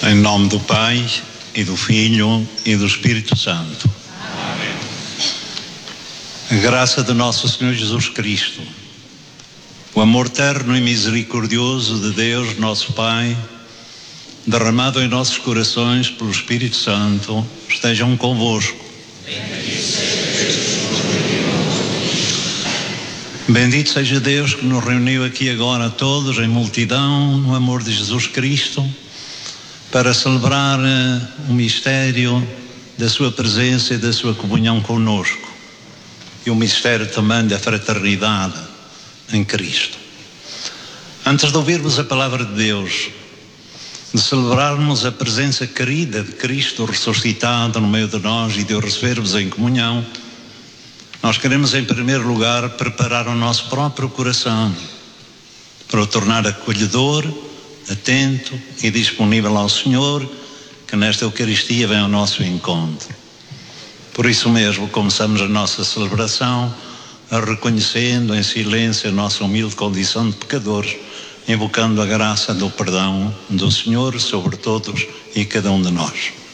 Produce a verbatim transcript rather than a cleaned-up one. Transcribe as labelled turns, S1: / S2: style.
S1: Em nome do Pai, e do Filho, e do Espírito Santo.
S2: Amém.
S1: A graça de nosso Senhor Jesus Cristo, o amor terno e misericordioso de Deus, nosso Pai, derramado em nossos corações pelo Espírito Santo, estejam convosco. Bendito seja Deus que nos reuniu aqui agora todos em multidão no amor de Jesus Cristo, para celebrar uh, o mistério da sua presença e da sua comunhão conosco, e o mistério também da fraternidade em Cristo. Antes de ouvirmos a palavra de Deus, de celebrarmos a presença querida de Cristo ressuscitado no meio de nós e de o recebermos em comunhão, nós queremos em primeiro lugar preparar o nosso próprio coração para o tornar acolhedor, atento e disponível ao Senhor, que nesta Eucaristia vem ao nosso encontro. Por isso mesmo começamos a nossa celebração a reconhecendo em silêncio a nossa humilde condição de pecadores, invocando a graça do perdão do Senhor sobre todos e cada um de nós.